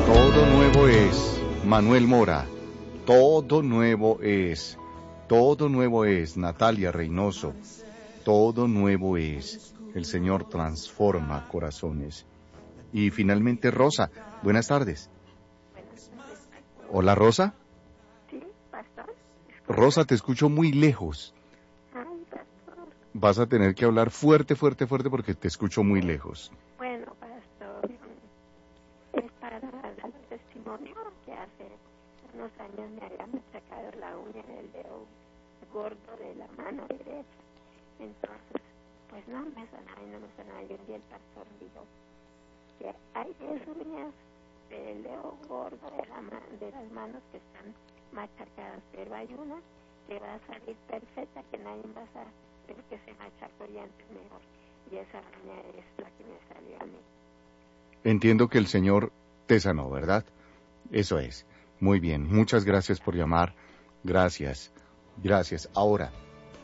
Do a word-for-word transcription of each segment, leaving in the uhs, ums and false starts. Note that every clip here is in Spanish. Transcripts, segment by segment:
Todo nuevo es Manuel Mora. Todo nuevo es. Todo nuevo es Natalia Reynoso. Todo nuevo es. El Señor transforma corazones. Y finalmente Rosa. Buenas tardes. Hola, Rosa. Sí, pastor. Rosa, te escucho muy lejos. Ay, pastor. Vas a tener que hablar fuerte, fuerte, fuerte porque te escucho muy lejos. Bueno, pastor, es para dar testimonio que hace unos años me habían sacado la uña del dedo gordo de la mano derecha. Entonces, pues no me sanaba y no me sanaba. Y un día el pastor dijo que hay diez uñas del dedo gordo de, la ma- de las manos que están machacadas, pero hay una que va a salir perfecta, que nadie va a ver que se machacó y antes mejor. Y esa uña es la que me salió a mí. Entiendo que el Señor te sanó, ¿verdad? Eso es. Muy bien. Muchas gracias por llamar. Gracias. Gracias. Ahora,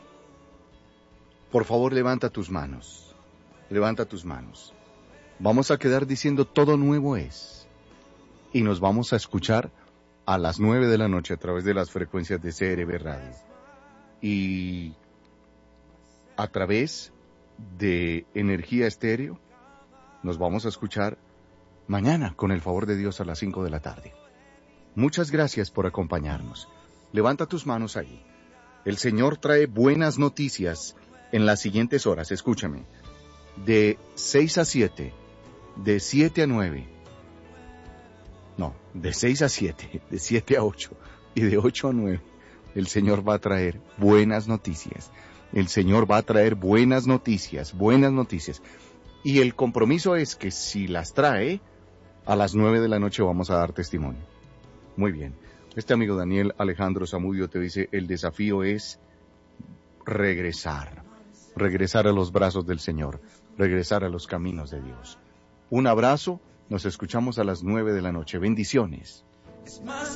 por favor, levanta tus manos. Levanta tus manos. Vamos a quedar diciendo todo nuevo es. Y nos vamos a escuchar a las nueve de la noche a través de las frecuencias de C R B Radio. Y a través de Energía Estéreo nos vamos a escuchar mañana, con el favor de Dios, a las cinco de la tarde. Muchas gracias por acompañarnos. Levanta tus manos ahí. El Señor trae buenas noticias en las siguientes horas. Escúchame. De seis a siete, de siete a nueve, no, de seis a siete, de siete a ocho y de ocho a nueve, el Señor va a traer buenas noticias. El Señor va a traer buenas noticias, buenas noticias. Y el compromiso es que si las trae, a las nueve de la noche vamos a dar testimonio. Muy bien. Este amigo Daniel Alejandro Zamudio te dice, el desafío es regresar. Regresar a los brazos del Señor. Regresar a los caminos de Dios. Un abrazo. Nos escuchamos a las nueve de la noche. Bendiciones.